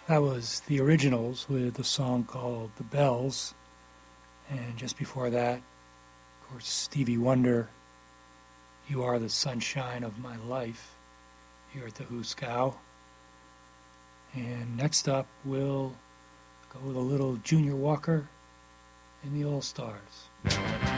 That was the Originals with a song called The Bells. And just before that, of course, Stevie Wonder, You Are the Sunshine of My Life, here at the Hooskow. And next up, we'll go with a little Junior Walker and the All-Stars.